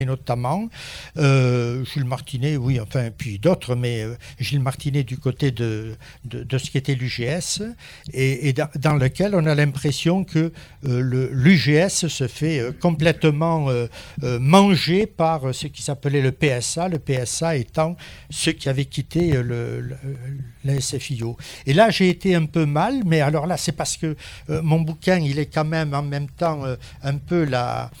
notamment Jules Martinet, oui, enfin, puis d'autres, mais Gilles Martinet du côté de ce qui était l'UGS, et dans lequel on a l'impression que l'UGS se fait complètement manger par ce qui s'appelait le PSA étant ceux qui avaient quitté la SFIO. Et là, j'ai été un peu mal, mais alors là, c'est parce que mon bouquin, il est quand même en même temps un peu la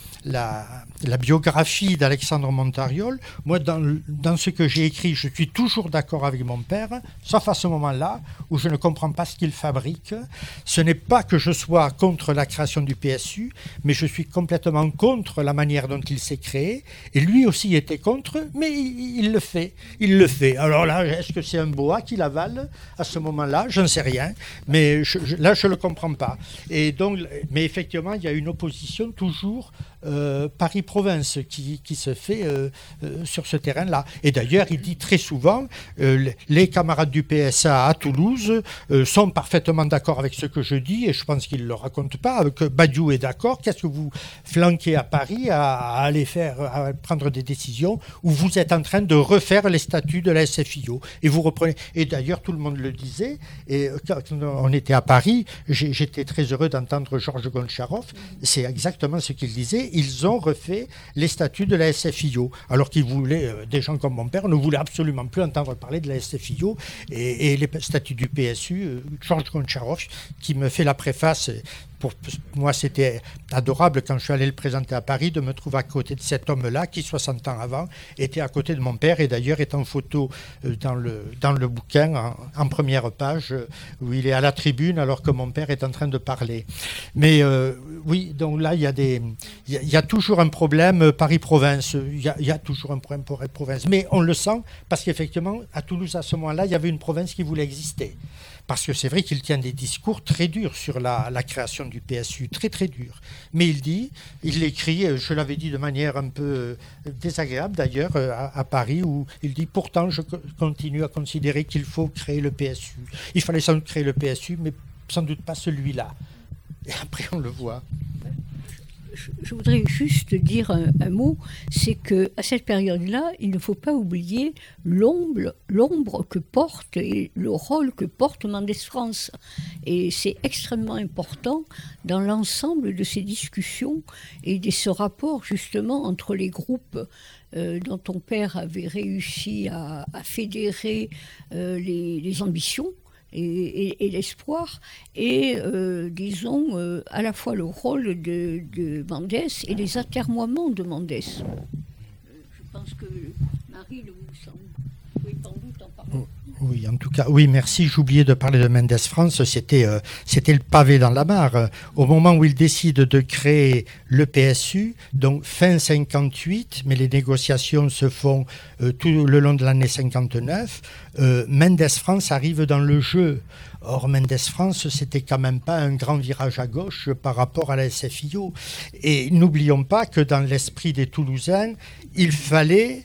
biographie d'Alexandre Montariol. Moi, dans ce que j'ai écrit, je suis toujours d'accord avec mon père, sauf à ce moment-là où je ne comprends pas ce qu'il fabrique. Ce n'est pas que je sois contre la création du PSU, mais je suis complètement contre la manière dont il s'est créé. Et lui aussi était contre, mais il le fait. Il le fait. Alors là, est-ce que c'est un boa qui l'avale à ce moment-là? Je ne sais rien, mais là, je ne le comprends pas. Et donc, mais effectivement, il y a une opposition toujours Paris-Province qui se fait sur ce terrain-là. Et d'ailleurs, il dit très souvent, les camarades du PSA à Toulouse sont parfaitement d'accord avec ce que je dis, et je pense qu'il ne le raconte pas, que Badiou est d'accord. Qu'est-ce que vous flanquez à Paris à prendre des décisions où vous êtes en train de refaire les statuts de la SFIO, et vous reprenez. Et d'ailleurs, tout le monde le disait, et quand on était à Paris, j'étais très heureux d'entendre Georges Goncharov, c'est exactement ce qu'il disait. Ils ont refait les statuts de la SFIO, alors qu'ils voulaient, des gens comme mon père, ne voulaient absolument plus entendre parler de la SFIO et les statuts du PSU. Georges Goncharov, qui me fait la préface. Pour moi, c'était adorable quand je suis allé le présenter à Paris de me trouver à côté de cet homme-là qui, 60 ans avant, était à côté de mon père et d'ailleurs est en photo dans le bouquin, en première page, où il est à la tribune alors que mon père est en train de parler. Mais oui, donc là, il y a toujours un problème Paris-Province. Il y a toujours un problème Paris-Province. Mais on le sent parce qu'effectivement, à Toulouse, à ce moment-là, il y avait une province qui voulait exister. Parce que c'est vrai qu'il tient des discours très durs sur la création du PSU, très très durs. Mais il l'écrit, je l'avais dit de manière un peu désagréable d'ailleurs à Paris, où il dit pourtant je continue à considérer qu'il faut créer le PSU. Il fallait sans doute créer le PSU, mais sans doute pas celui-là. Et après on le voit. Je voudrais juste dire un mot, c'est qu'à cette période-là, il ne faut pas oublier l'ombre que porte et le rôle que porte Mendès France. Et c'est extrêmement important dans l'ensemble de ces discussions et de ce rapport justement entre les groupes dont ton père avait réussi à fédérer les ambitions et l'espoir, et disons à la fois le rôle de Mendès et les atermoiements de Mendès. Je pense que Marie le semble. Oui, sans doute en parler. Oui, en tout cas, oui, merci. J'oubliais de parler de Mendès France. C'était le pavé dans la mare. Au moment où il décide de créer le PSU, donc fin 58, mais les négociations se font tout le long de l'année 59, Mendès France arrive dans le jeu. Or, Mendès France, c'était quand même pas un grand virage à gauche par rapport à la SFIO. Et n'oublions pas que dans l'esprit des Toulousains, il fallait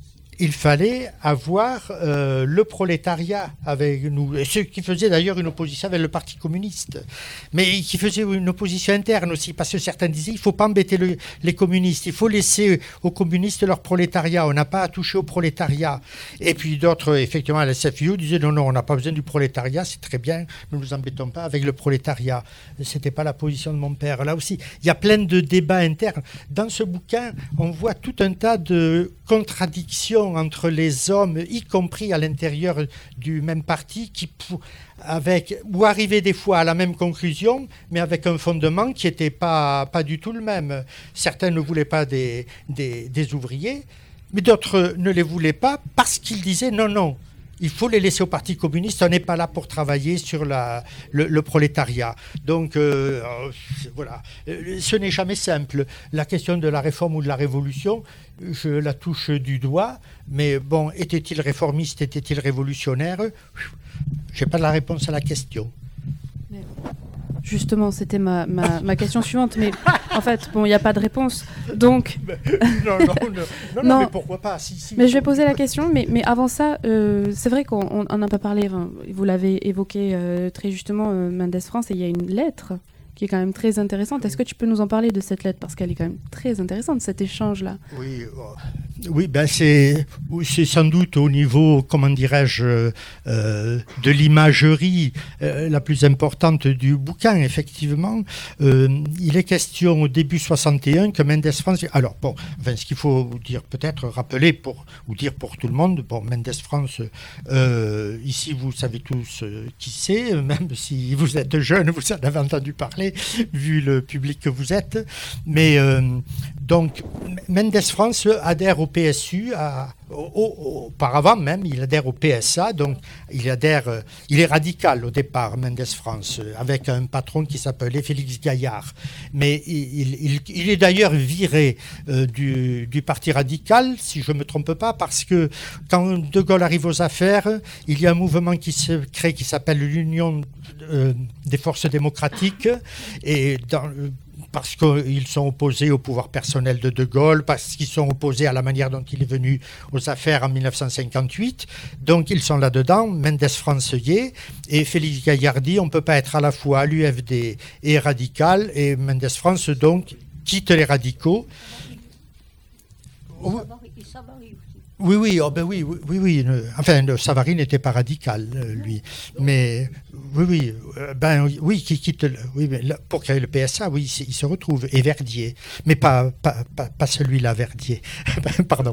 avoir le prolétariat avec nous, ce qui faisait d'ailleurs une opposition avec le Parti communiste, mais qui faisait une opposition interne aussi, parce que certains disaient il ne faut pas embêter les communistes, il faut laisser aux communistes leur prolétariat, on n'a pas à toucher au prolétariat. Et puis d'autres, effectivement, à la SFIO disaient non, on n'a pas besoin du prolétariat, c'est très bien, ne nous embêtons pas avec le prolétariat. Ce n'était pas la position de mon père. Là aussi, il y a plein de débats internes. Dans ce bouquin, on voit tout un tas de contradictions entre les hommes, y compris à l'intérieur du même parti, ou arrivaient des fois à la même conclusion, mais avec un fondement qui n'était pas du tout le même. Certains ne voulaient pas des ouvriers, mais d'autres ne les voulaient pas parce qu'ils disaient non, il faut les laisser au Parti communiste, on n'est pas là pour travailler sur le prolétariat. Donc voilà, ce n'est jamais simple. La question de la réforme ou de la révolution, je la touche du doigt, mais bon, était-il réformiste, était-il révolutionnaire? Je n'ai pas la réponse à la question. Justement, c'était ma question suivante, mais en fait, bon, il n'y a pas de réponse, donc... Non, mais pourquoi pas si, mais je vais poser la question, mais avant ça, c'est vrai qu'on n'a pas parlé, vous l'avez évoqué très justement, Mendès France, et il y a une lettre qui est quand même très intéressante. Est-ce que tu peux nous en parler de cette lettre, parce qu'elle est quand même très intéressante, cet échange-là? Oui, c'est sans doute au niveau, comment dirais-je, de l'imagerie la plus importante du bouquin, effectivement. Il est question au début 61 que Mendes France... Alors, ce qu'il faut dire, peut-être rappeler ou dire pour tout le monde, Mendes France, ici, vous savez tous qui c'est, même si vous êtes jeune, vous en avez entendu parler, vu le public que vous êtes. Mais donc, Mendes France adhère au PSU, auparavant même, il adhère au PSA, donc il est radical au départ, Mendes France, avec un patron qui s'appelait Félix Gaillard. Mais il est d'ailleurs viré du parti radical, si je ne me trompe pas, parce que quand De Gaulle arrive aux affaires, il y a un mouvement qui se crée qui s'appelle l'Union des forces démocratiques, et parce qu'ils sont opposés au pouvoir personnel de Gaulle, parce qu'ils sont opposés à la manière dont il est venu aux affaires en 1958. Donc ils sont là-dedans, Mendes France y est, et Félix Gaillard dit on ne peut pas être à la fois à l'UFD et radical, et Mendes France donc quitte les radicaux. Oui. Savary n'était pas radical, lui. Mais qui quitte. Mais pour créer le PSA, oui, il se retrouve. Et Verdier, mais pas celui-là, Verdier. Pardon.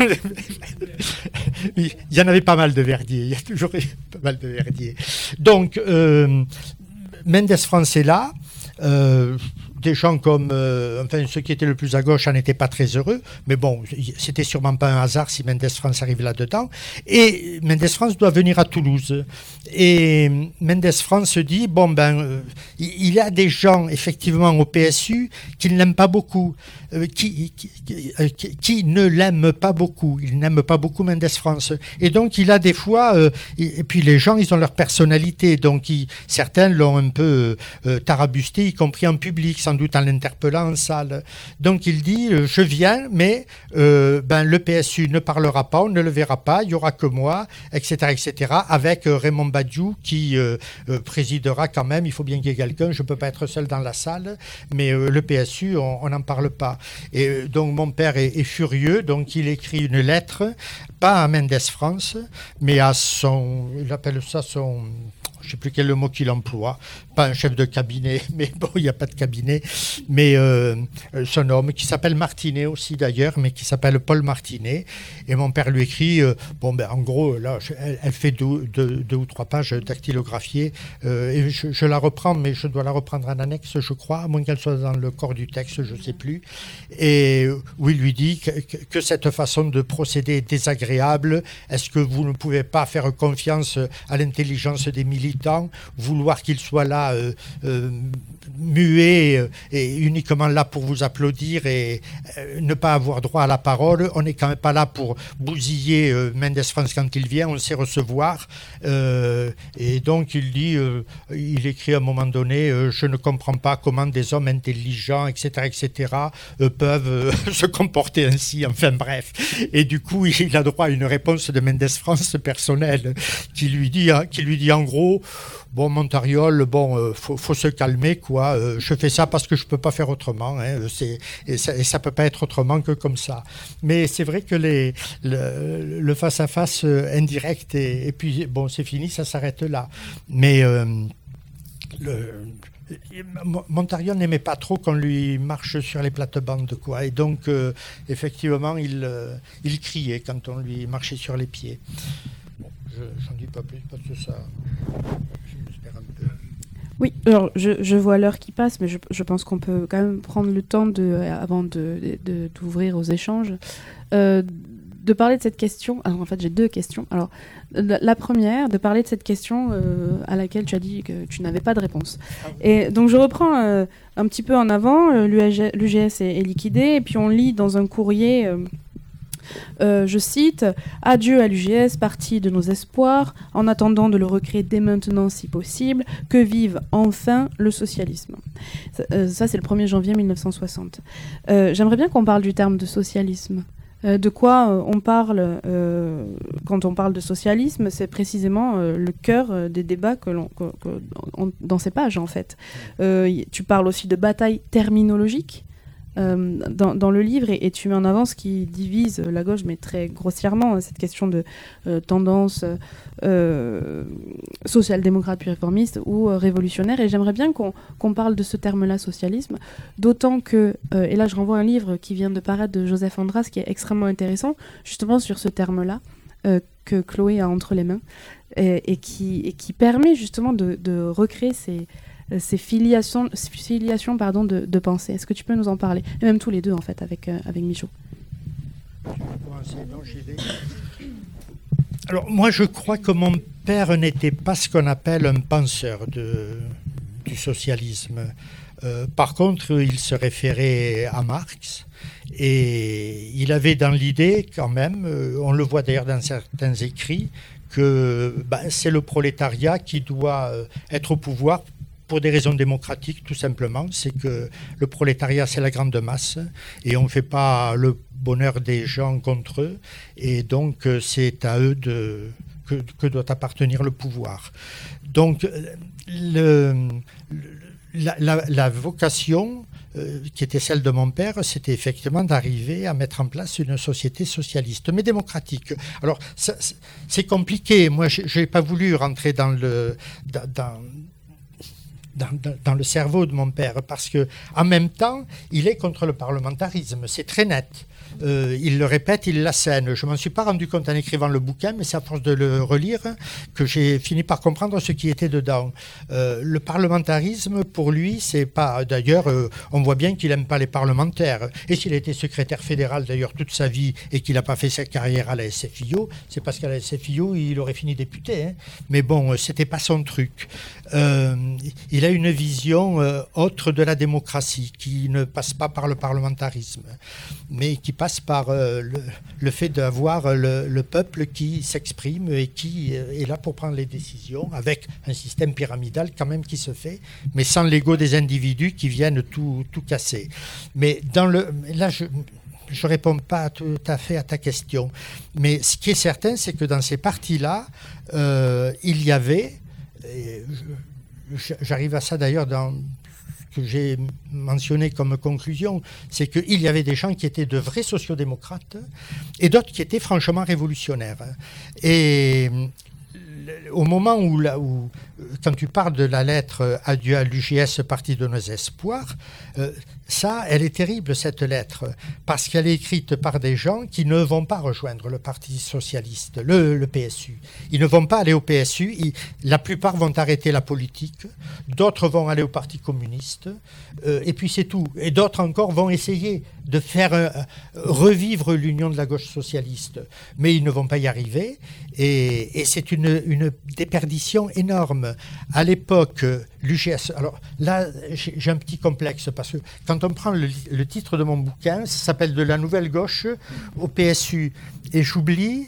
Il y en avait pas mal de Verdier. Il y a toujours eu pas mal de Verdier. Donc, Mendes France est là. Des gens comme ceux qui étaient le plus à gauche n'en étaient pas très heureux, mais c'était sûrement pas un hasard si Mendes France arrive là-dedans. Et Mendes France doit venir à Toulouse. Et Mendes France dit il y a des gens effectivement au PSU qui ne l'aiment pas beaucoup, qui ne l'aiment pas beaucoup. Ils n'aiment pas beaucoup Mendes France. Et donc il a des fois, et puis les gens ils ont leur personnalité, donc certains l'ont un peu tarabusté, y compris en public, sans doute en l'interpellant en salle. Donc il dit je viens, mais le PSU ne parlera pas, on ne le verra pas, il n'y aura que moi, etc., avec Raymond Badiou qui présidera quand même. Il faut bien qu'il y ait quelqu'un, je ne peux pas être seul dans la salle, mais le PSU, on n'en parle pas. Et donc mon père est furieux, donc il écrit une lettre, pas à Mendes France, mais à il appelle ça son... Je ne sais plus quel est le mot qu'il emploie, pas un chef de cabinet, mais il n'y a pas de cabinet, mais son homme, qui s'appelle Martinet aussi d'ailleurs, mais qui s'appelle Paul Martinet. Et mon père lui écrit, en gros, là, elle fait deux ou trois pages dactylographiées, et je la reprends, mais je dois la reprendre en annexe, je crois, à moins qu'elle soit dans le corps du texte, je ne sais plus. Et où il lui dit que cette façon de procéder est désagréable. Est-ce que vous ne pouvez pas faire confiance à l'intelligence des militants, vouloir qu'ils soient là muets et uniquement là pour vous applaudir et ne pas avoir droit à la parole? On n'est quand même pas là pour bousiller Mendes France quand il vient, on sait recevoir. Et donc il dit, il écrit à un moment donné, je ne comprends pas comment des hommes intelligents, etc., peuvent se comporter ainsi, enfin bref. Et du coup, il a droit à une réponse de Mendes France personnelle qui lui dit en gros, Montariol, faut se calmer, quoi. Je fais ça parce que je peux pas faire autrement, hein. Et ça peut pas être autrement que comme ça. Mais c'est vrai que le face-à-face indirect, et puis, c'est fini, ça s'arrête là. Mais Montariol n'aimait pas trop qu'on lui marche sur les plates-bandes, quoi. Et donc, effectivement, il criait quand on lui marchait sur les pieds. J'en dis pas plus parce que ça... J'espère un peu. Oui, alors je vois l'heure qui passe, mais je pense qu'on peut quand même prendre le temps, avant d'ouvrir aux échanges, de parler de cette question. Alors en fait, j'ai deux questions. Alors, la première, de parler de cette question à laquelle tu as dit que tu n'avais pas de réponse. Et donc je reprends un petit peu en avant. L'UGS est liquidé, et puis on lit dans un courrier... je cite « Adieu à l'UGS, parti de nos espoirs, en attendant de le recréer dès maintenant si possible, que vive enfin le socialisme. » Ça, c'est le 1er janvier 1960. J'aimerais bien qu'on parle du terme de socialisme. De quoi on parle quand on parle de socialisme, c'est précisément le cœur des débats dans ces pages, en fait. Tu parles aussi de bataille terminologique dans le livre, et tu mets en avant ce qui divise la gauche, mais très grossièrement, cette question de tendance social-démocrate puis réformiste ou révolutionnaire. Et j'aimerais bien qu'on parle de ce terme-là, socialisme, d'autant que, et là je renvoie à un livre qui vient de paraître de Joseph Andras, qui est extrêmement intéressant, justement sur ce terme-là, que Chloé a entre les mains, et qui permet justement de recréer ces filiations de pensée. Est-ce que tu peux nous en parler? Et même tous les deux, en fait, avec Michaud. Alors, moi, je crois que mon père n'était pas ce qu'on appelle un penseur du socialisme. Par contre, il se référait à Marx, et il avait dans l'idée, quand même, on le voit d'ailleurs dans certains écrits, que c'est le prolétariat qui doit être au pouvoir pour des raisons démocratiques, tout simplement. C'est que le prolétariat, c'est la grande masse, et on ne fait pas le bonheur des gens contre eux, et donc c'est à eux que doit appartenir le pouvoir. Donc la vocation qui était celle de mon père, c'était effectivement d'arriver à mettre en place une société socialiste, mais démocratique. Alors, c'est compliqué. Moi, je n'ai pas voulu rentrer dans le cerveau de mon père, parce que en même temps, il est contre le parlementarisme, c'est très net. Il le répète, il l'assène. Je ne m'en suis pas rendu compte en écrivant le bouquin, mais c'est à force de le relire que j'ai fini par comprendre ce qui était dedans. Le parlementarisme, pour lui, c'est pas... D'ailleurs, on voit bien qu'il n'aime pas les parlementaires. Et s'il a été secrétaire fédéral, d'ailleurs, toute sa vie, et qu'il n'a pas fait sa carrière à la SFIO, c'est parce qu'à la SFIO, il aurait fini député. Hein. Mais bon, c'était pas son truc. Il a une vision autre de la démocratie, qui ne passe pas par le parlementarisme, mais qui passe par le fait d'avoir le peuple qui s'exprime et qui est là pour prendre les décisions, avec un système pyramidal quand même qui se fait, mais sans l'ego des individus qui viennent tout casser. Mais là, je ne réponds pas tout à fait à ta question, mais ce qui est certain, c'est que dans ces partis-là, il y avait... J'arrive à ça d'ailleurs dans ce que j'ai mentionné comme conclusion, c'est qu'il y avait des gens qui étaient de vrais sociodémocrates et d'autres qui étaient franchement révolutionnaires. Et au moment où quand tu parles de la lettre « Adieu à l'UGS, parti de nos espoirs », elle est terrible, cette lettre, parce qu'elle est écrite par des gens qui ne vont pas rejoindre le Parti socialiste, le PSU. Ils ne vont pas aller au PSU, la plupart vont arrêter la politique, d'autres vont aller au Parti communiste, et puis c'est tout. Et d'autres encore vont essayer de faire revivre l'union de la gauche socialiste, mais ils ne vont pas y arriver, et c'est une déperdition énorme. À l'époque, l'UGS... Alors là, j'ai un petit complexe, parce que quand on prend le titre de mon bouquin, ça s'appelle « De la nouvelle gauche au PSU », et j'oublie,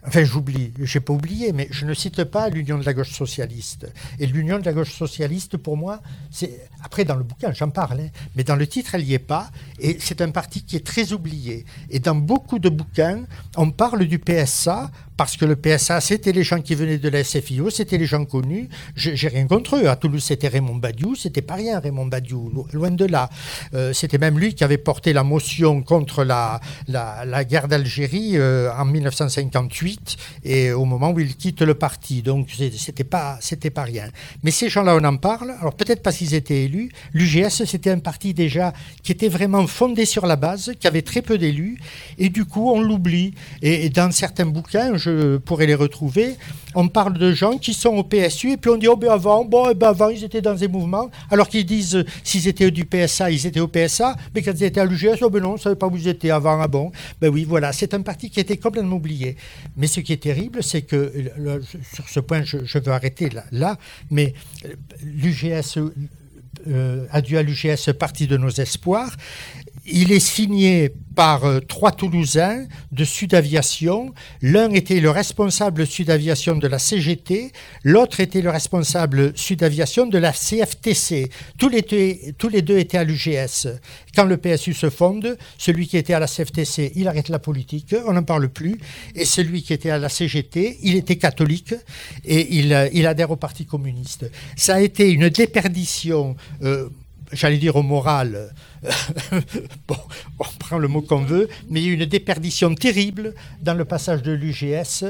j'ai pas oublié, mais je ne cite pas l'union de la gauche socialiste. Et l'union de la gauche socialiste, pour moi, c'est... Après, dans le bouquin, j'en parle, hein, mais dans le titre, elle n'y est pas. Et c'est un parti qui est très oublié. Et dans beaucoup de bouquins, on parle du PSA, parce que le PSA, c'était les gens qui venaient de la SFIO, c'était les gens connus. J'ai rien contre eux. À Toulouse, c'était Raymond Badiou. C'était pas rien, Raymond Badiou, loin de là. C'était même lui qui avait porté la motion contre la guerre d'Algérie en 1958, et au moment où il quitte le parti. Donc, c'était pas rien. Mais ces gens-là, on en parle. Alors, peut-être parce qu'ils étaient élus. L'UGS, c'était un parti déjà qui était vraiment fondé sur la base, qui avait très peu d'élus, et du coup, on l'oublie. Et dans certains bouquins, je pourrais les retrouver, on parle de gens qui sont au PSU, et puis on dit avant, ils étaient dans des mouvements, alors qu'ils disent, s'ils étaient du PSA, ils étaient au PSA, mais quand ils étaient à l'UGS, non, on ne savait pas où ils étaient avant, oui, voilà, c'est un parti qui était complètement oublié. Mais ce qui est terrible, c'est que, sur ce point, je veux arrêter là, mais l'UGS... Adieu à l'UGS, parti de nos espoirs. il est signé par 3 Toulousains de Sud Aviation. L'un était le responsable Sud Aviation de la CGT, l'autre était le responsable Sud Aviation de la CFTC. Tous les deux étaient à l'UGS. Quand le PSU se fonde, celui qui était à la CFTC, il arrête la politique, on n'en parle plus. Et celui qui était à la CGT, il était catholique et il adhère au Parti communiste. Ça a été une déperdition, j'allais dire au moral, bon, on prend le mot qu'on veut, mais il y a eu une déperdition terrible dans le passage de l'UGS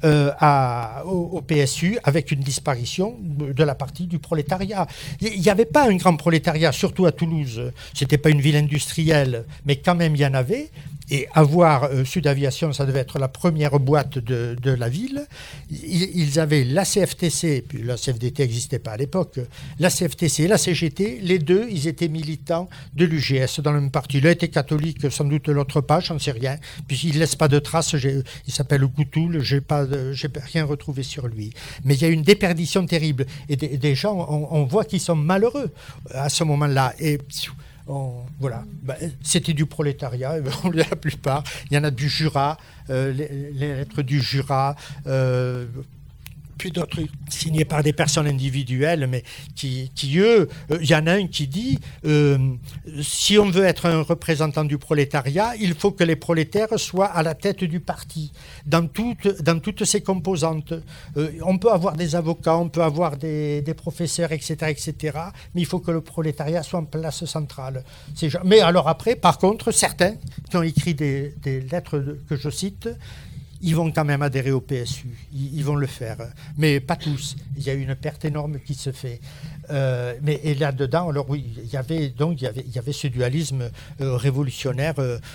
au PSU, avec une disparition de la partie du prolétariat. Il n'y avait pas un grand prolétariat, surtout à Toulouse. Ce n'était pas une ville industrielle, mais quand même il y en avait. Et avoir Sud Aviation, ça devait être la première boîte de la ville. Ils avaient la CFTC, puis la CFDT n'existait pas à l'époque, la CFTC et la CGT, les deux, ils étaient militants de l'UGS dans le même parti. L'un était catholique, sans doute l'autre pas, j'en sais rien. Puis il ne laisse pas de traces, il s'appelle Goutoul, j'ai rien retrouvé sur lui. Mais il y a une déperdition terrible. Et des gens, on voit qu'ils sont malheureux à ce moment-là. Et voilà, c'était du prolétariat, la plupart. Il y en a du Jura, les lettres du Jura, puis d'autres signés par des personnes individuelles, mais qui eux, il y en a un qui dit si on veut être un représentant du prolétariat, il faut que les prolétaires soient à la tête du parti, dans toutes ses composantes. On peut avoir des avocats, on peut avoir des professeurs, etc., mais il faut que le prolétariat soit en place centrale. Mais alors après, par contre, certains qui ont écrit des lettres que je cite, ils vont quand même adhérer au PSU, ils vont le faire, mais pas tous. Il y a une perte énorme qui se fait. Et là-dedans, alors oui, il y avait ce dualisme révolutionnaire,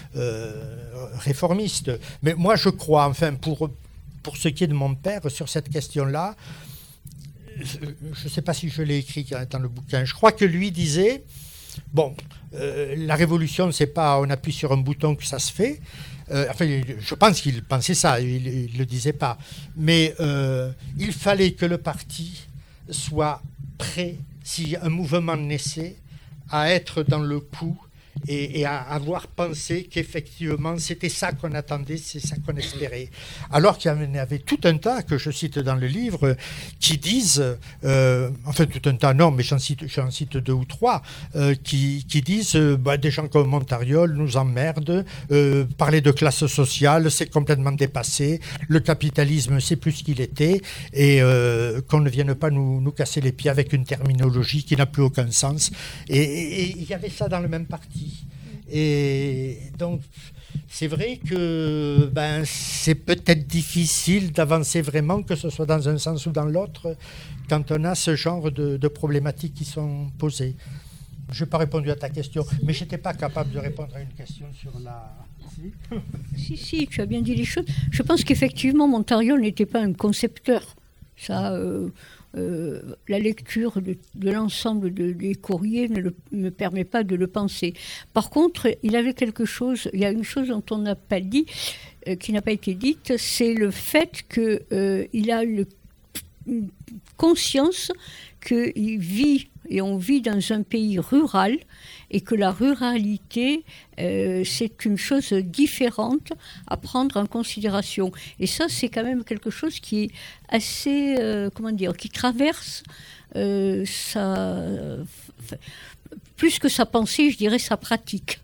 réformiste. Mais moi, je crois, enfin, pour ce qui est de mon père, sur cette question-là, je ne sais pas si je l'ai écrit dans le bouquin, je crois que lui disait, bon, la révolution, c'est pas on appuie sur un bouton que ça se fait. Enfin, je pense qu'il pensait ça, il ne le disait pas. Mais il fallait que le parti soit prêt, si un mouvement naissait, à être dans le coup et à avoir pensé qu'effectivement c'était ça qu'on attendait, c'est ça qu'on espérait. Alors qu'il y en avait tout un tas, que je cite dans le livre, qui disent, enfin tout un tas, non, mais j'en cite 2 ou 3, qui disent, des gens comme Montariol nous emmerdent, parler de classe sociale, c'est complètement dépassé, le capitalisme c'est plus ce qu'il était, et qu'on ne vienne pas nous casser les pieds avec une terminologie qui n'a plus aucun sens. Et il y avait ça dans le même parti. Et donc, c'est vrai que c'est peut-être difficile d'avancer vraiment, que ce soit dans un sens ou dans l'autre, quand on a ce genre de problématiques qui sont posées. Je n'ai pas répondu à ta question, mais je n'étais pas capable de répondre à une question sur la... Si, tu as bien dit les choses. Je pense qu'effectivement, Montariol n'était pas un concepteur. Ça... la lecture de l'ensemble des courriers ne me permet pas de le penser. Par contre, il avait quelque chose, il y a une chose dont on n'a pas dit, qui n'a pas été dite, c'est le fait qu'il a une conscience qu'il vit, et on vit dans un pays rural, et que la ruralité, c'est une chose différente à prendre en considération. Et ça, c'est quand même quelque chose qui est assez, qui traverse plus que sa pensée, je dirais sa pratique.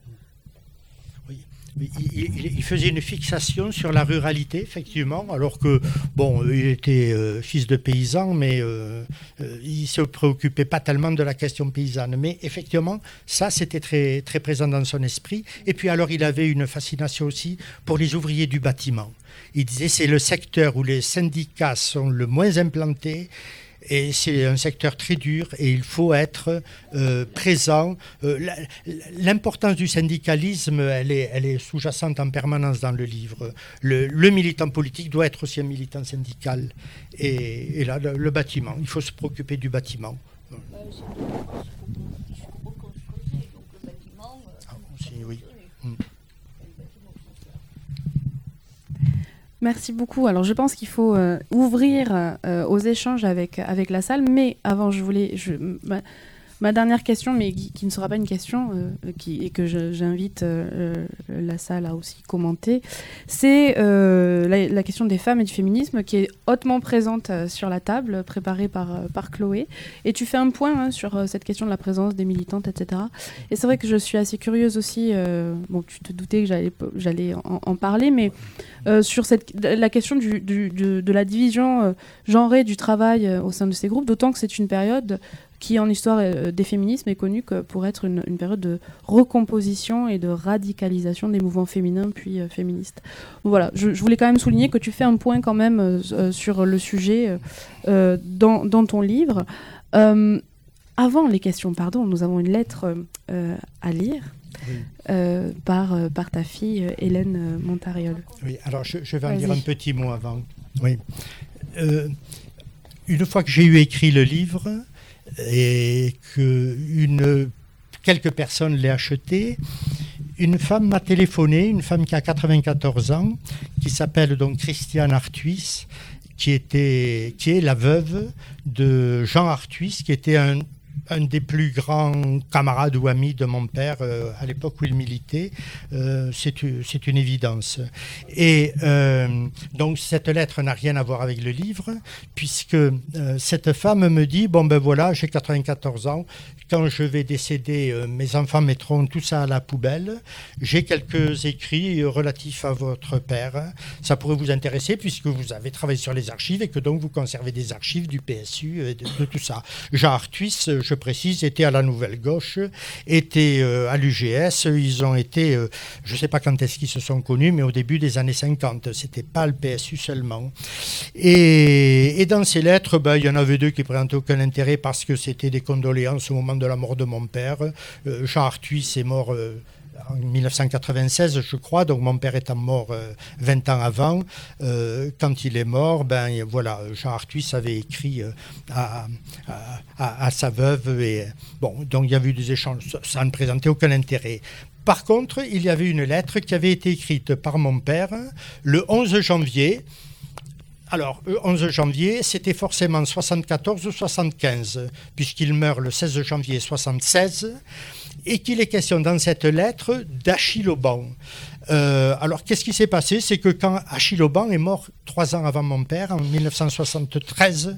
Il faisait une fixation sur la ruralité, effectivement, alors que, il était fils de paysan, mais il ne se préoccupait pas tellement de la question paysanne. Mais effectivement, ça, c'était très, très présent dans son esprit. Et puis alors, il avait une fascination aussi pour les ouvriers du bâtiment. Il disait, c'est le secteur où les syndicats sont le moins implantés, et c'est un secteur très dur et il faut être présent. L'importance du syndicalisme, elle est sous-jacente en permanence dans le livre. Le militant politique doit être aussi un militant syndical. Et là, le bâtiment, il faut se préoccuper du bâtiment. Oui. Merci beaucoup. Alors, je pense qu'il faut ouvrir aux échanges avec la salle, mais avant, Ma dernière question, mais qui ne sera pas une question, et que j'invite la salle à aussi commenter, c'est la question des femmes et du féminisme qui est hautement présente sur la table, préparée par Chloé. Et tu fais un point sur cette question de la présence des militantes, etc. Et c'est vrai que je suis assez curieuse aussi, tu te doutais que j'allais en parler, mais sur la question de la division genrée du travail au sein de ces groupes, d'autant que c'est une période qui, en histoire des féminismes, est connue pour être une période de recomposition et de radicalisation des mouvements féminins puis féministes. Voilà, je voulais quand même souligner que tu fais un point quand même sur le sujet dans ton livre. Avant les questions, nous avons une lettre à lire. Oui. Par ta fille Hélène Montariol. Oui, alors je vais en dire un petit mot avant. Oui. Une fois que j'ai eu écrit le livre et que quelques personnes l'aient acheté, une femme m'a téléphoné, une femme qui a 94 ans, qui s'appelle donc Christiane Arthuis, qui est la veuve de Jean Arthuis, qui était un des plus grands camarades ou amis de mon père à l'époque où il militait. C'est une évidence. Et donc cette lettre n'a rien à voir avec le livre, puisque cette femme me dit, voilà, j'ai 94 ans, quand je vais décéder, mes enfants mettront tout ça à la poubelle. J'ai quelques écrits relatifs à votre père. Ça pourrait vous intéresser, puisque vous avez travaillé sur les archives et que donc vous conservez des archives du PSU et de tout ça. Jean Arthuis, je précise, était à la Nouvelle Gauche, était à l'UGS. Ils ont été, je ne sais pas quand est-ce qu'ils se sont connus, mais au début des années 50. C'était pas le PSU seulement. Et dans ces lettres, il y en avait deux qui présentaient aucun intérêt parce que c'était des condoléances au moment de la mort de mon père. Jean Arthuis est mort en 1996, je crois, donc mon père étant mort 20 ans avant. Quand il est mort, voilà, Jean Arthuis avait écrit à sa veuve. Et, donc il y avait eu des échanges, ça ne présentait aucun intérêt. Par contre, il y avait une lettre qui avait été écrite par mon père le 11 janvier. Alors, le 11 janvier, c'était forcément 74 ou 75, puisqu'il meurt le 16 janvier 76, et qu'il est question dans cette lettre d'Achille Auban. Alors, qu'est-ce qui s'est passé? C'est que quand Achille Auban est mort 3 ans avant mon père, en 1973,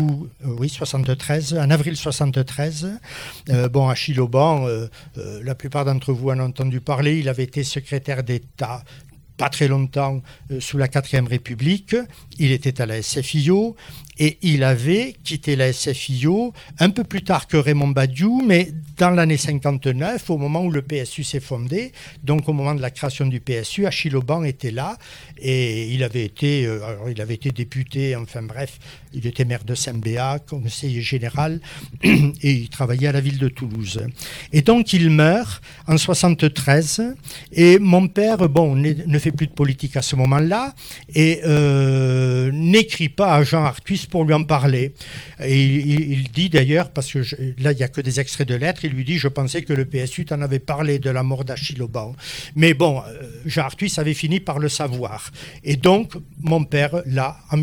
en avril 73, Achille Auban, la plupart d'entre vous en ont entendu parler, il avait été secrétaire d'État pas très longtemps sous la 4e République. Il était à la SFIO et il avait quitté la SFIO un peu plus tard que Raymond Badiou, mais dans l'année 59, au moment où le PSU s'est fondé, donc au moment de la création du PSU, Achille Auban était là et il avait été député, enfin bref, il était maire de Saint-Béat, conseiller général et il travaillait à la ville de Toulouse. Et donc il meurt en 73 et mon père, ne fait plus de politique à ce moment-là et n'écrit pas à Jean Arthuis pour lui en parler. Et il dit d'ailleurs, parce que là il n'y a que des extraits de lettres, il lui dit: je pensais que le PSU t'en avait parlé de la mort d'Achille Auban. Mais Jean Arthuis avait fini par le savoir. Et donc mon père, là, en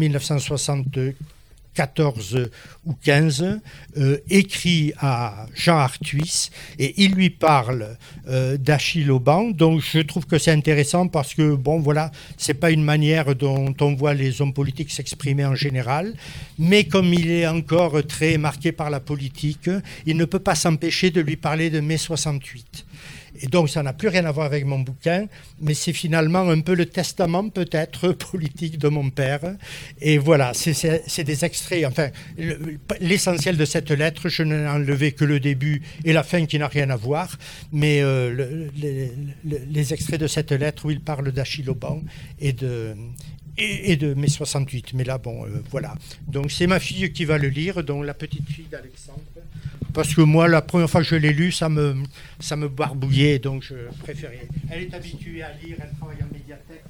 1974 ou 15, écrit à Jean Arthuis et il lui parle d'Achille Auban. Donc je trouve que c'est intéressant parce que c'est pas une manière dont on voit les hommes politiques s'exprimer en général, mais comme il est encore très marqué par la politique, il ne peut pas s'empêcher de lui parler de mai 68. Et donc, ça n'a plus rien à voir avec mon bouquin, mais c'est finalement un peu le testament, peut-être, politique de mon père. Et voilà, c'est des extraits. Enfin, l'essentiel de cette lettre, je n'ai enlevé que le début et la fin qui n'a rien à voir. Mais les extraits de cette lettre où il parle d'Achille Auban et de mai 68. Mais là, voilà. Donc, c'est ma fille qui va le lire, donc la petite fille d'Alexandre. Parce que moi, la première fois que je l'ai lu, ça me barbouillait, donc je préférais. Elle est habituée à lire, elle travaille en médiathèque.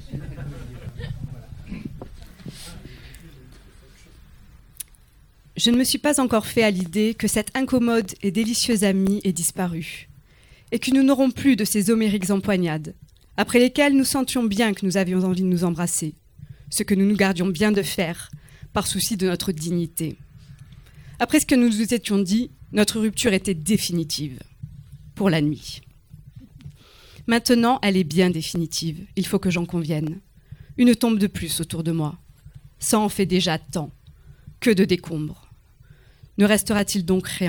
Je ne me suis pas encore fait à l'idée que cette incommode et délicieuse amie est disparue, et que nous n'aurons plus de ces homériques empoignades, après lesquelles nous sentions bien que nous avions envie de nous embrasser, ce que nous nous gardions bien de faire, par souci de notre dignité. Après ce que nous nous étions dit, Notre rupture était définitive, pour la nuit. Maintenant, elle est bien définitive, il faut que j'en convienne. Une tombe de plus autour de moi. Ça en fait déjà tant. Que de décombres. Ne restera-t-il donc rien ?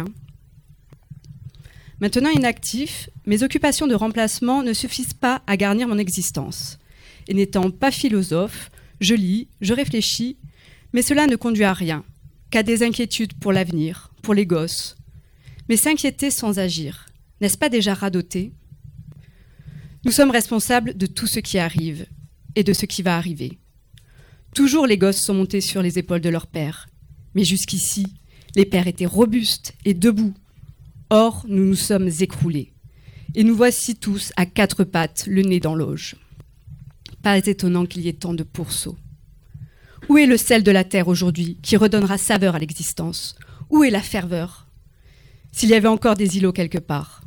Maintenant inactif, mes occupations de remplacement ne suffisent pas à garnir mon existence. Et n'étant pas philosophe, je lis, je réfléchis, mais cela ne conduit à rien, qu'à des inquiétudes pour l'avenir, pour les gosses. Mais s'inquiéter sans agir, n'est-ce pas déjà radoter ? Nous sommes responsables de tout ce qui arrive et de ce qui va arriver. Toujours les gosses sont montés sur les épaules de leur père. Mais jusqu'ici, les pères étaient robustes et debout. Or, nous nous sommes écroulés. Et nous voici tous à quatre pattes, le nez dans l'auge. Pas étonnant qu'il y ait tant de pourceaux. Où est le sel de la terre aujourd'hui qui redonnera saveur à l'existence ? Où est la ferveur ? S'il y avait encore des îlots quelque part.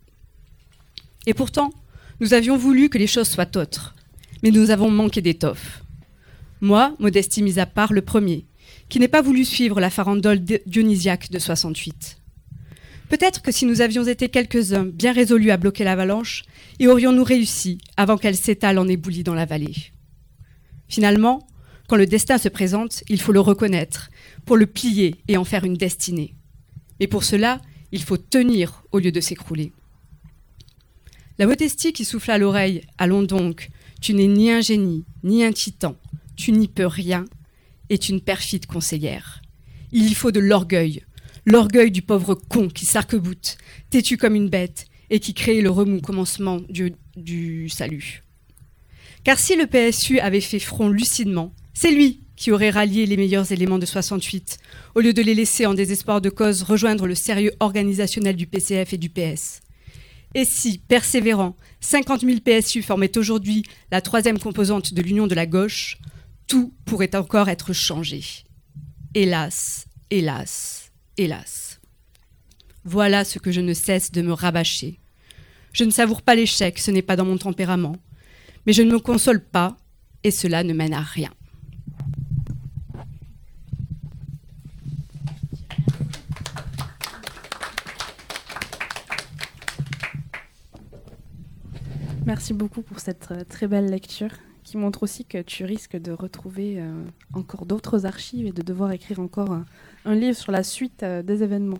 Et pourtant, nous avions voulu que les choses soient autres, mais nous avons manqué d'étoffe. Moi, modestie mise à part, le premier, qui n'ai pas voulu suivre la farandole dionysiaque de 68. Peut-être que si nous avions été quelques-uns bien résolus à bloquer l'avalanche, y aurions-nous réussi avant qu'elle s'étale en éboulis dans la vallée. Finalement, quand le destin se présente, il faut le reconnaître, pour le plier et en faire une destinée. Mais pour cela, il faut tenir au lieu de s'écrouler. La modestie qui souffla à l'oreille « Allons donc, tu n'es ni un génie, ni un titan, tu n'y peux rien », est une perfide conseillère. Il y faut de l'orgueil du pauvre con qui s'arc-boute, têtu comme une bête, et qui crée le remous commencement du salut. Car si le PSU avait fait front lucidement, c'est lui qui aurait rallié les meilleurs éléments de 68, au lieu de les laisser en désespoir de cause rejoindre le sérieux organisationnel du PCF et du PS. Et si, persévérant, 50 000 PSU formaient aujourd'hui la troisième composante de l'union de la gauche, tout pourrait encore être changé. Hélas, hélas, hélas. Voilà ce que je ne cesse de me rabâcher. Je ne savoure pas l'échec, ce n'est pas dans mon tempérament. Mais je ne me console pas, et cela ne mène à rien. Merci beaucoup pour cette très belle lecture qui montre aussi que tu risques de retrouver encore d'autres archives et de devoir écrire encore un livre sur la suite des événements.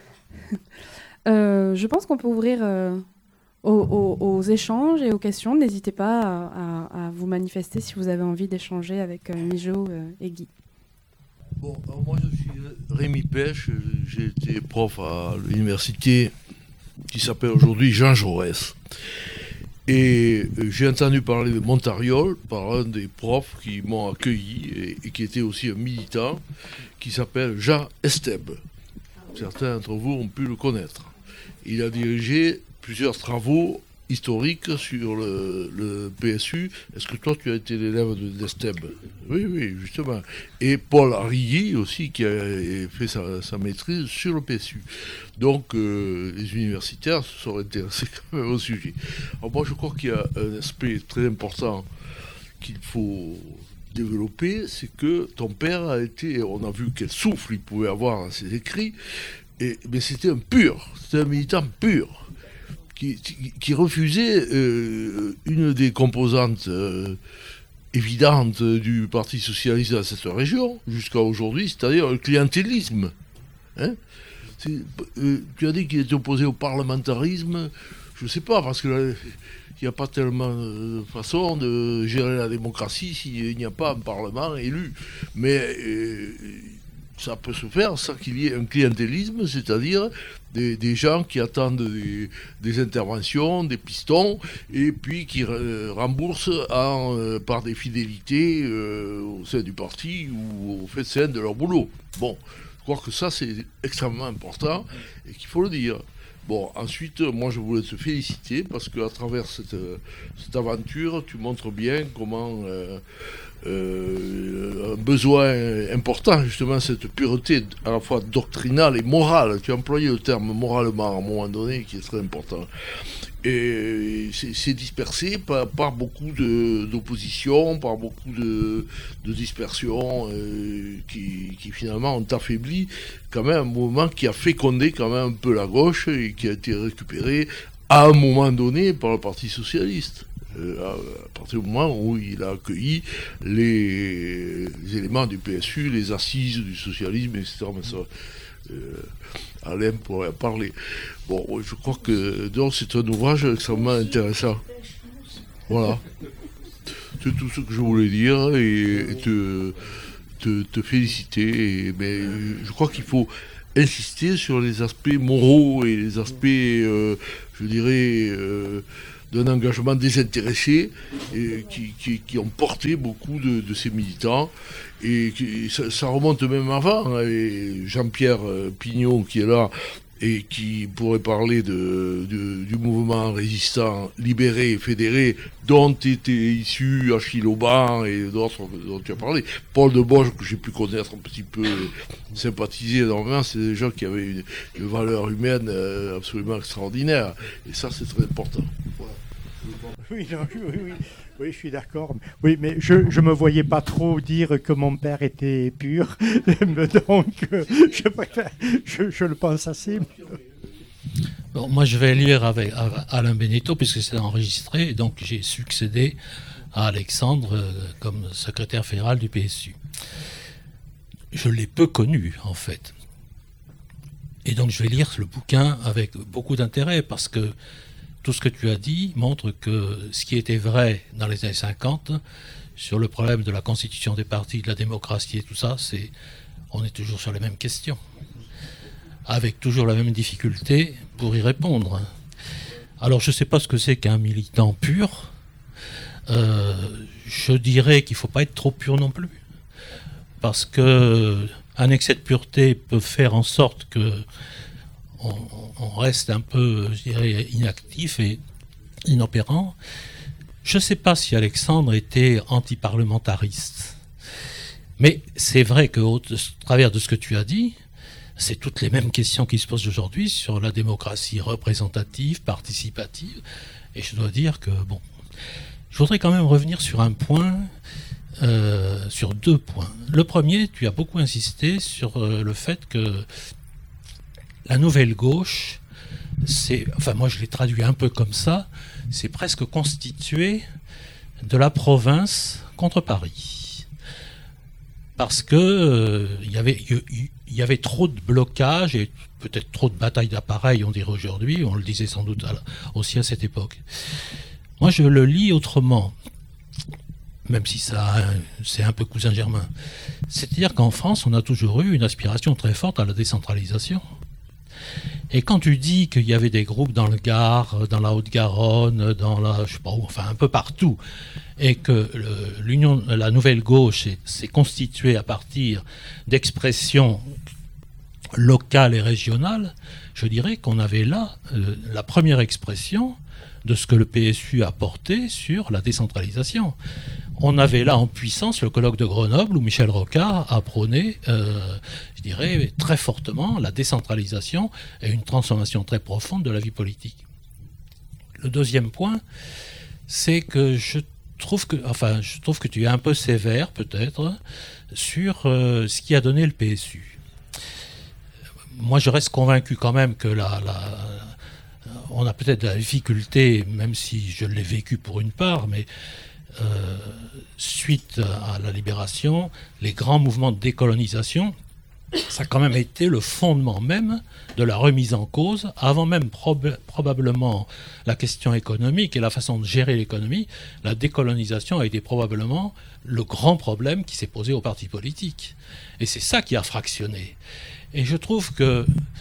Je pense qu'on peut ouvrir aux échanges et aux questions. N'hésitez pas à vous manifester si vous avez envie d'échanger avec Mijo et Guy. Bon, alors moi je suis Rémi Pêche, j'ai été prof à l'université qui s'appelle aujourd'hui Jean Jaurès. Et j'ai entendu parler de Montariol par un des profs qui m'ont accueilli et qui était aussi un militant, qui s'appelle Jean Estèbe. Certains d'entre vous ont pu le connaître. Il a dirigé plusieurs travaux historiques sur le PSU. Est-ce que toi, tu as été l'élève d'Estèbe ? Oui, justement. Et Paul Arrigui aussi, qui a fait sa maîtrise sur le PSU. Donc, les universitaires se sont intéressés quand même au sujet. Alors moi, je crois qu'il y a un aspect très important qu'il faut développer, c'est que ton père a été, on a vu quel souffle il pouvait avoir dans ses écrits, mais c'était c'était un militant pur, qui refusait une des composantes évidentes du Parti socialiste dans cette région, jusqu'à aujourd'hui, c'est-à-dire le clientélisme. Hein ? Tu as dit qu'il était opposé au parlementarisme, je ne sais pas, parce que il n'y a pas tellement de façon de gérer la démocratie s'il n'y a pas un parlement élu. Mais ça peut se faire sans qu'il y ait un clientélisme, c'est-à-dire des gens qui attendent des interventions, des pistons, et puis qui remboursent par des fidélités au sein du parti ou au fait de leur boulot. Bon, je crois que ça c'est extrêmement important et qu'il faut le dire. Bon, ensuite, moi je voulais te féliciter parce qu'à travers cette aventure, tu montres bien comment un besoin important, justement, cette pureté à la fois doctrinale et morale. Tu as employé le terme moralement à un moment donné qui est très important. Et c'est dispersé par beaucoup d'opposition, par beaucoup de dispersion qui finalement ont affaibli quand même un mouvement qui a fécondé quand même un peu la gauche et qui a été récupéré à un moment donné par le Parti socialiste. À partir du moment où il a accueilli les éléments du PSU, les assises du socialisme, etc. Mais ça, Alain pourrait en parler. Bon, je crois que donc c'est un ouvrage extrêmement intéressant. Voilà. C'est tout ce que je voulais dire et te féliciter. Mais je crois qu'il faut insister sur les aspects moraux et les aspects, je dirais, d'un engagement désintéressé et qui ont porté beaucoup de ces militants. Et ça remonte même avant. Et Jean-Pierre Pignot, qui est là et qui pourrait parler du mouvement résistant libéré et fédéré dont était issu Achille Auban et d'autres dont tu as parlé. Paul Deboche, que j'ai pu connaître un petit peu, sympathiser énormément, c'est des gens qui avaient une valeur humaine absolument extraordinaire. Et ça, c'est très important. Voilà. Oui, je suis d'accord. Oui, mais je ne me voyais pas trop dire que mon père était pur. Donc, je le pense assez. Bon, moi, je vais lire avec Alain Benito, puisque c'est enregistré. Donc, j'ai succédé à Alexandre comme secrétaire fédéral du PSU. Je l'ai peu connu, en fait. Et donc, je vais lire le bouquin avec beaucoup d'intérêt, parce que tout ce que tu as dit montre que ce qui était vrai dans les années 50 sur le problème de la constitution des partis, de la démocratie et tout ça, on est toujours sur les mêmes questions, avec toujours la même difficulté pour y répondre. Alors je ne sais pas ce que c'est qu'un militant pur. Je dirais qu'il ne faut pas être trop pur non plus, parce qu'un excès de pureté peut faire en sorte que on reste un peu, je dirais, inactif et inopérant. Je ne sais pas si Alexandre était antiparlementariste, mais c'est vrai qu'au travers de ce que tu as dit, c'est toutes les mêmes questions qui se posent aujourd'hui sur la démocratie représentative, participative, et je dois dire que, bon, je voudrais quand même revenir sur un point, sur deux points. Le premier, tu as beaucoup insisté sur le fait que la nouvelle gauche, moi je l'ai traduit un peu comme ça, c'est presque constitué de la province contre Paris. Parce que il y avait trop de blocages et peut-être trop de batailles d'appareils, on dirait aujourd'hui, on le disait sans doute aussi à cette époque. Moi je le lis autrement, même si c'est un peu cousin germain. C'est-à-dire qu'en France, on a toujours eu une aspiration très forte à la décentralisation. Et quand tu dis qu'il y avait des groupes dans le Gard, dans la Haute-Garonne, dans la, je sais pas où, enfin un peu partout, et que la nouvelle gauche s'est constituée à partir d'expressions locales et régionales, je dirais qu'on avait là la première expression de ce que le PSU a porté sur la décentralisation. On avait là en puissance le colloque de Grenoble où Michel Rocard a prôné, je dirais, très fortement la décentralisation et une transformation très profonde de la vie politique. Le deuxième point, c'est que je trouve que tu es un peu sévère peut-être sur ce qui a donné le PSU. Moi, je reste convaincu quand même que on a peut-être de la difficulté, même si je l'ai vécu pour une part, mais suite à la libération, les grands mouvements de décolonisation, ça a quand même été le fondement même de la remise en cause, avant même probablement la question économique et la façon de gérer l'économie. La décolonisation a été probablement le grand problème qui s'est posé aux partis politiques. Et c'est ça qui a fractionné. Et je trouve que...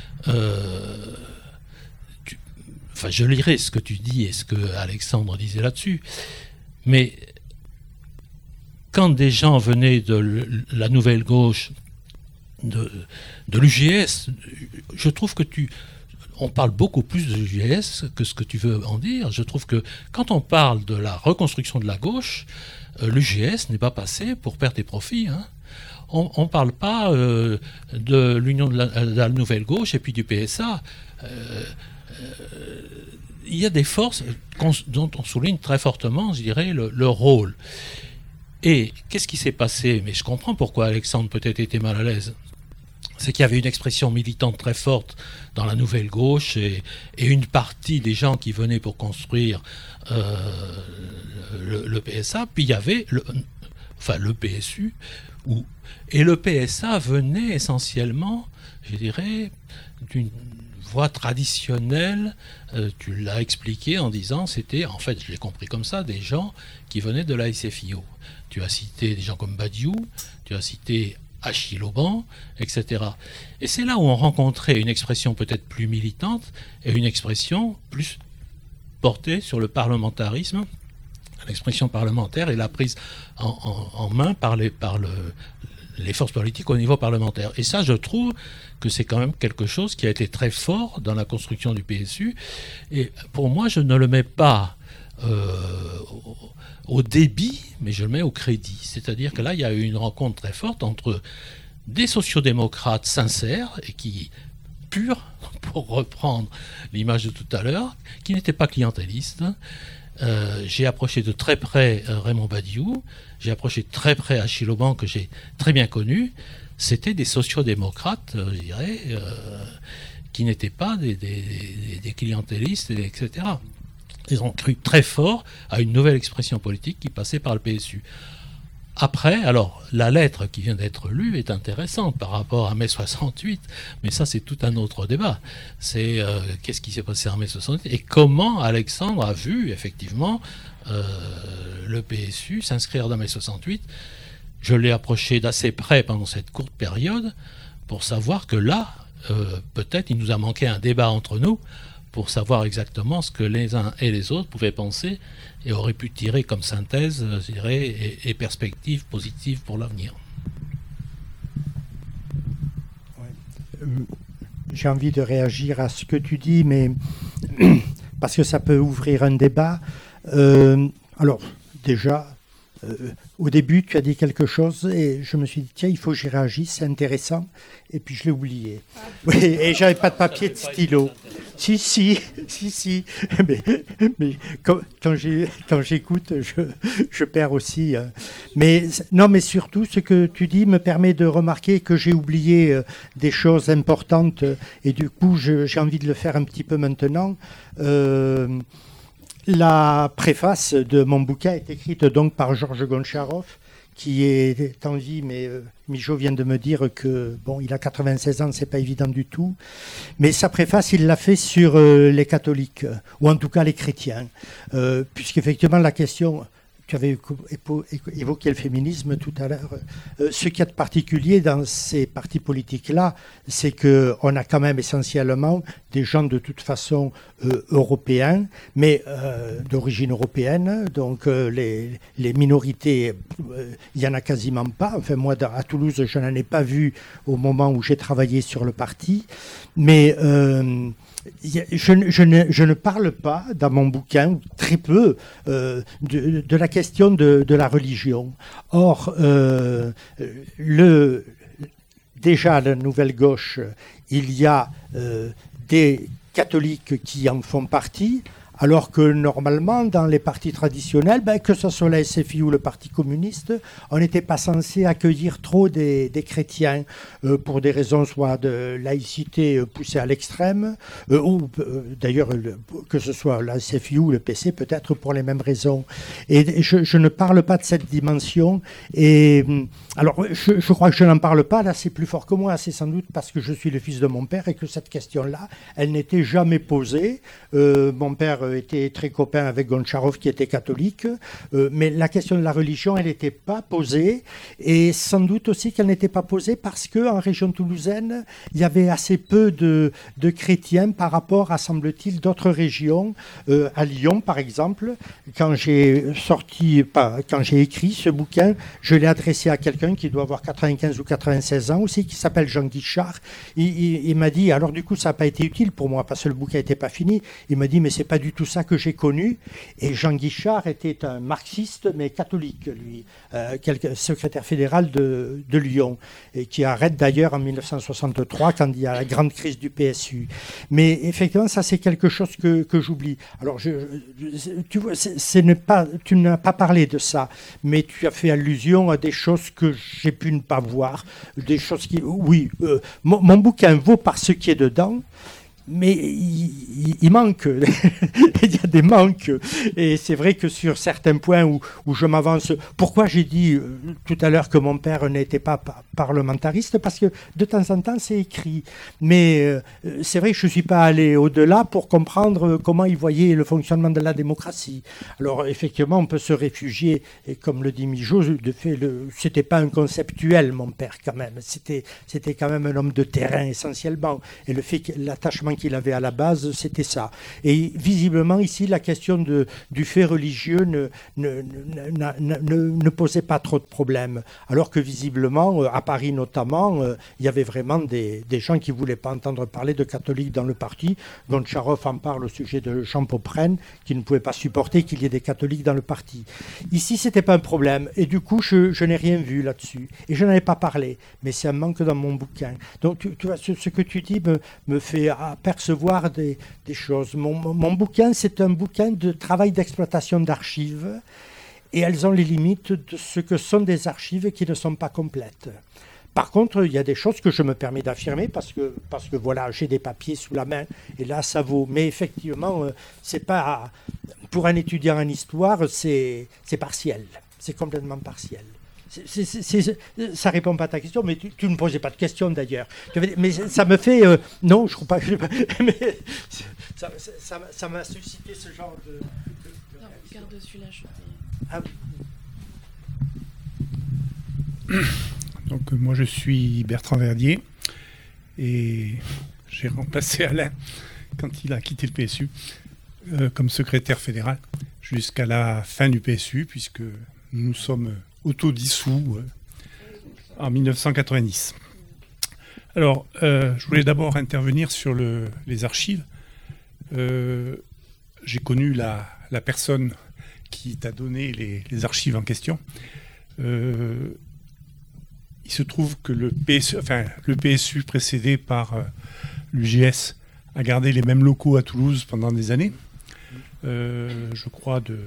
je lirai ce que tu dis et ce que Alexandre disait là-dessus, mais quand des gens venaient de la nouvelle gauche, de l'UGS, je trouve que on parle beaucoup plus de l'UGS que ce que tu veux en dire. Je trouve que quand on parle de la reconstruction de la gauche, l'UGS n'est pas passé pour perdre des profits, hein. On ne parle pas de l'union de la nouvelle gauche et puis du PSA. il y a des forces dont on souligne très fortement, je dirais, le rôle. Et qu'est-ce qui s'est passé? Mais je comprends pourquoi Alexandre peut-être était mal à l'aise. C'est qu'il y avait une expression militante très forte dans la nouvelle gauche et une partie des gens qui venaient pour construire le PSA, puis il y avait le PSU, et le PSA venait essentiellement, je dirais, d'une voie traditionnelle. Tu l'as expliqué en disant, c'était, en fait, je l'ai compris comme ça, des gens qui venaient de la SFIO. Tu as cité des gens comme Badiou, tu as cité Achille Auban, etc. Et c'est là où on rencontrait une expression peut-être plus militante et une expression plus portée sur le parlementarisme. L'expression parlementaire est la prise en main par les forces politiques au niveau parlementaire. Et ça, je trouve que c'est quand même quelque chose qui a été très fort dans la construction du PSU. Et pour moi, je ne le mets pas au débit, mais je le mets au crédit. C'est-à-dire que là, il y a eu une rencontre très forte entre des sociodémocrates sincères et purs, pour reprendre l'image de tout à l'heure, qui n'étaient pas clientélistes. J'ai approché de très près Raymond Badiou, j'ai approché de très près Achille Auban, que j'ai très bien connu. C'était des sociodémocrates, je dirais, qui n'étaient pas des clientélistes, etc. Ils ont cru très fort à une nouvelle expression politique qui passait par le PSU. Après, alors, la lettre qui vient d'être lue est intéressante par rapport à mai 68, mais ça, c'est tout un autre débat. C'est qu'est-ce qui s'est passé en mai 68 et comment Alexandre a vu, effectivement, le PSU s'inscrire dans mai 68. Je l'ai approché d'assez près pendant cette courte période pour savoir que là, peut-être, il nous a manqué un débat entre nous pour savoir exactement ce que les uns et les autres pouvaient penser et auraient pu tirer comme synthèse, je dirais, et perspective positive pour l'avenir. Ouais. J'ai envie de réagir à ce que tu dis, mais parce que ça peut ouvrir un débat. Alors, déjà, au début, tu as dit quelque chose et je me suis dit, tiens, il faut que j'y réagisse, c'est intéressant. Et puis je l'ai oublié. Oui, et j'avais pas de papier, de stylo. Si. Mais quand j'écoute, je perds aussi. Mais non, mais surtout, ce que tu dis me permet de remarquer que j'ai oublié des choses importantes. Et du coup, j'ai envie de le faire un petit peu maintenant. La préface de mon bouquin est écrite donc par Georges Goncharov, qui est en vie, mais Mijo vient de me dire que bon, il a 96 ans, c'est pas évident du tout. Mais sa préface, il l'a fait sur les catholiques, ou en tout cas les chrétiens, puisqu'effectivement la question. Tu avais évoqué le féminisme tout à l'heure. Ce qu'il y a de particulier dans ces partis politiques-là, c'est qu'on a quand même essentiellement des gens de toute façon européens, mais d'origine européenne. Donc les minorités, il n'y en a quasiment pas. Enfin, moi, à Toulouse, je n'en ai pas vu au moment où j'ai travaillé sur le parti. Mais je ne parle pas dans mon bouquin, très peu, de la question de la religion. Or, déjà à la Nouvelle Gauche, il y a des catholiques qui en font partie, alors que normalement, dans les partis traditionnels, que ce soit la SFI ou le Parti communiste, on n'était pas censé accueillir trop des chrétiens pour des raisons soit de laïcité poussée à l'extrême, ou d'ailleurs que ce soit la SFI ou le PC, peut-être pour les mêmes raisons. Et je ne parle pas de cette dimension. Et alors, je crois que je n'en parle pas, là c'est plus fort que moi, c'est sans doute parce que je suis le fils de mon père et que cette question-là, elle n'était jamais posée. Mon père était très copain avec Goncharov qui était catholique, mais la question de la religion, elle n'était pas posée, et sans doute aussi qu'elle n'était pas posée parce qu'en région toulousaine, il y avait assez peu de chrétiens par rapport à, semble-t-il, d'autres régions. À Lyon, par exemple, quand j'ai écrit ce bouquin, je l'ai adressé à quelqu'un qui doit avoir 95 ou 96 ans aussi, qui s'appelle Jean Guichard. Il m'a dit, alors du coup, ça n'a pas été utile pour moi parce que le bouquin n'était pas fini. Il m'a dit, mais c'est pas du tout ça que j'ai connu. Et Jean Guichard était un marxiste, mais catholique, lui, secrétaire fédéral de Lyon, et qui arrête d'ailleurs en 1963 quand il y a la grande crise du PSU. Mais effectivement, ça c'est quelque chose que j'oublie. Alors, tu vois, tu n'as pas parlé de ça, mais tu as fait allusion à des choses que j'ai pu ne pas voir, des choses qui... Oui, mon bouquin vaut par ce qui est dedans, mais il manque, il y a des manques, et c'est vrai que sur certains points où je m'avance, pourquoi j'ai dit tout à l'heure que mon père n'était pas parlementariste, parce que de temps en temps c'est écrit, mais c'est vrai que je ne suis pas allé au-delà pour comprendre comment il voyait le fonctionnement de la démocratie. Alors effectivement on peut se réfugier, et comme le dit Migeot, de fait, c'était pas un conceptuel mon père quand même, c'était quand même un homme de terrain essentiellement, et le fait que l'attachement qu'il avait à la base, c'était ça. Et visiblement, ici, la question du fait religieux ne posait pas trop de problèmes. Alors que visiblement, à Paris notamment, il y avait vraiment des gens qui ne voulaient pas entendre parler de catholiques dans le parti. Gontcharov en parle au sujet de Jean Popren, qui ne pouvait pas supporter qu'il y ait des catholiques dans le parti. Ici, ce n'était pas un problème. Et du coup, je n'ai rien vu là-dessus. Et je n'en ai pas parlé. Mais c'est un manque dans mon bouquin. Donc, tu vois, ce que tu dis me fait apercevoir des choses. Mon bouquin, c'est un bouquin de travail d'exploitation d'archives. Et elles ont les limites de ce que sont des archives qui ne sont pas complètes. Par contre, il y a des choses que je me permets d'affirmer parce que voilà, j'ai des papiers sous la main et là, ça vaut. Mais effectivement, c'est pas pour un étudiant en histoire, c'est partiel. C'est complètement partiel. Ça répond pas à ta question, mais tu ne me posais pas de question d'ailleurs. Mais ça me fait... non, je crois pas. Mais ça m'a suscité ce genre de non, regarde celui-là. Ah oui. Donc moi je suis Bertrand Verdier et j'ai remplacé Alain quand il a quitté le PSU comme secrétaire fédéral jusqu'à la fin du PSU puisque nous sommes autodissous en 1990. Alors je voulais d'abord intervenir sur les archives. J'ai connu la personne qui t'a donné les archives en question. Il se trouve que le PSU précédé par l'UGS a gardé les mêmes locaux à Toulouse pendant des années. Je crois de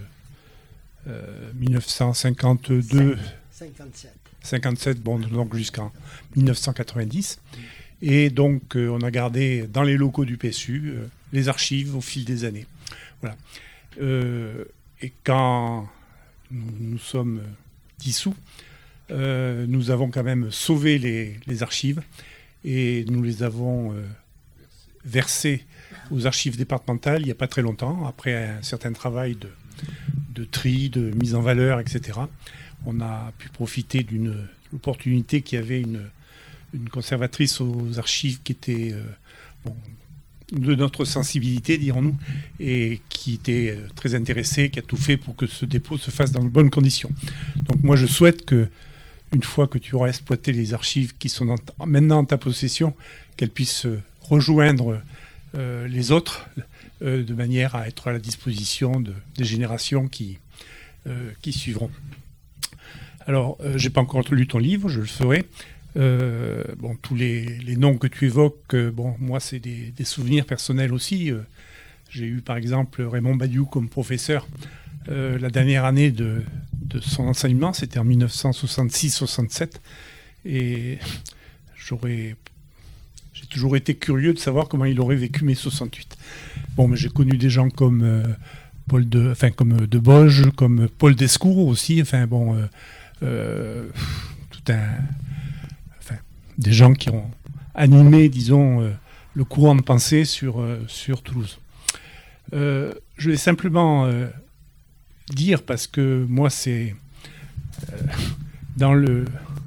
1952... 57, bon, donc jusqu'en 1990. Et donc, on a gardé dans les locaux du PSU les archives au fil des années. Voilà. Et quand nous sommes dissous, nous avons quand même sauvé les archives et nous les avons versées aux archives départementales il n'y a pas très longtemps, après un certain travail de tri, de mise en valeur, etc. On a pu profiter d'une opportunité qu'il y avait une conservatrice aux archives qui était de notre sensibilité, dirons-nous, et qui était très intéressée, qui a tout fait pour que ce dépôt se fasse dans de bonnes conditions. Donc moi je souhaite que une fois que tu auras exploité les archives qui sont maintenant en ta possession, qu'elles puissent rejoindre les autres de manière à être à la disposition des générations qui suivront. Alors, je n'ai pas encore lu ton livre, je le ferai. Tous les noms que tu évoques, moi, c'est des souvenirs personnels aussi. J'ai eu, par exemple, Raymond Badiou comme professeur la dernière année de son enseignement, c'était en 1966-67. Et j'ai toujours été curieux de savoir comment il aurait vécu mes 68. Mais j'ai connu des gens comme comme De Boge, comme Paul Descours aussi. Des gens qui ont animé, disons, le courant de pensée sur Toulouse. Je vais simplement dire, parce que moi, c'est dans le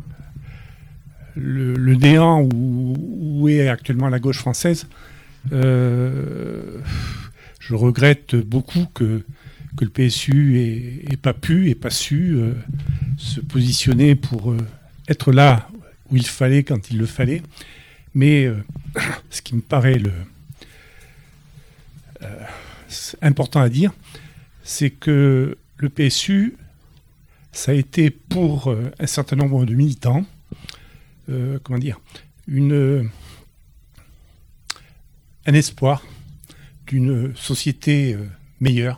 néant où est actuellement la gauche française, je regrette beaucoup que le PSU ait pas pu et pas su se positionner pour être là où il fallait quand il le fallait. Mais ce qui me paraît important à dire, c'est que le PSU, ça a été pour un certain nombre de militants, un espoir d'une société meilleure.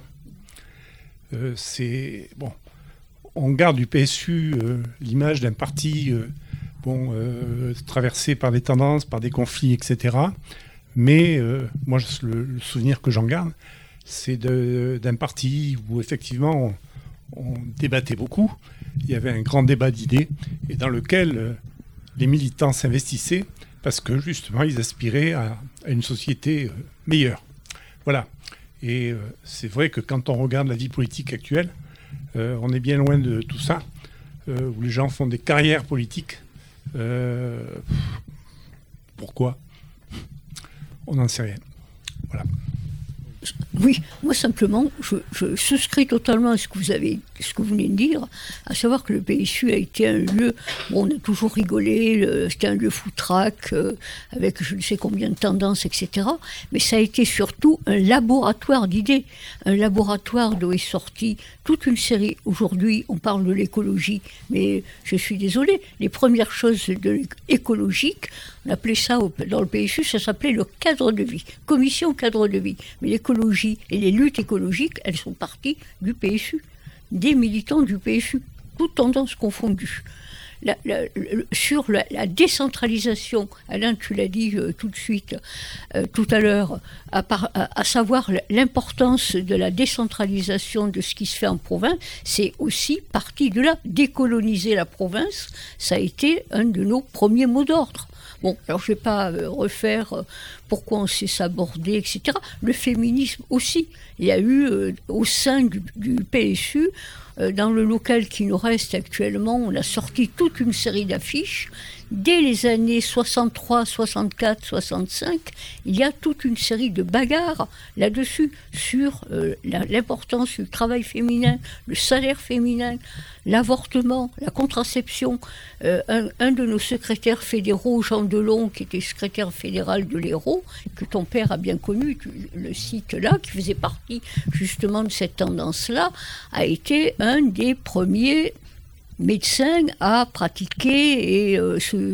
On garde du PSU l'image d'un parti traversé par des tendances, par des conflits, etc. Mais moi, le souvenir que j'en garde, c'est d'un parti où effectivement on débattait beaucoup. Il y avait un grand débat d'idées et dans lequel les militants s'investissaient parce que justement ils aspiraient à une société meilleure. Voilà. Et c'est vrai que quand on regarde la vie politique actuelle, on est bien loin de tout ça, où les gens font des carrières politiques. Pourquoi ? On n'en sait rien. Voilà. Oui, moi simplement, je souscris totalement à ce que vous venez de dire, à savoir que le PSU a été un lieu, on a toujours rigolé, c'était un lieu foutraque, avec je ne sais combien de tendances, etc. Mais ça a été surtout un laboratoire d'idées, un laboratoire d'où est sortie toute une série. Aujourd'hui, on parle de l'écologie, mais je suis désolée, les premières choses écologiques, on appelait ça dans le PSU, ça s'appelait le cadre de vie, commission cadre de vie. Mais l'écologie et les luttes écologiques, elles sont parties du PSU, des militants du PSU, toutes tendances confondues. Sur la décentralisation, Alain, tu l'as dit tout de suite, tout à l'heure, à savoir l'importance de la décentralisation de ce qui se fait en province, c'est aussi partie de là. Décoloniser la province, ça a été un de nos premiers mots d'ordre. Bon, alors je ne vais pas refaire pourquoi on s'est sabordé, etc. Le féminisme aussi. Il y a eu au sein du PSU, dans le local qui nous reste actuellement, on a sorti toute une série d'affiches. Dès les années 63, 64, 65, il y a toute une série de bagarres là-dessus, sur l'importance du travail féminin, le salaire féminin, l'avortement, la contraception. Un de nos secrétaires fédéraux, Jean Delon, qui était secrétaire fédéral de l'Hérault, que ton père a bien connu, le site là, qui faisait partie justement de cette tendance-là, a été un des premiers médecins à pratiquer et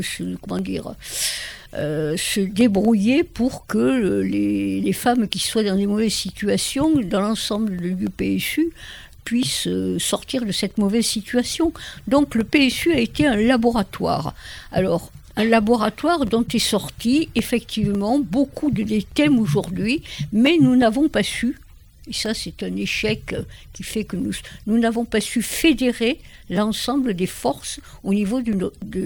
se débrouiller pour que les femmes qui soient dans des mauvaises situations, dans l'ensemble du PSU, puissent sortir de cette mauvaise situation. Donc le PSU a été un laboratoire. Alors, un laboratoire dont est sorti effectivement beaucoup des thèmes aujourd'hui, mais nous n'avons pas su, et ça c'est un échec qui fait que nous n'avons pas su fédérer l'ensemble des forces au niveau d'une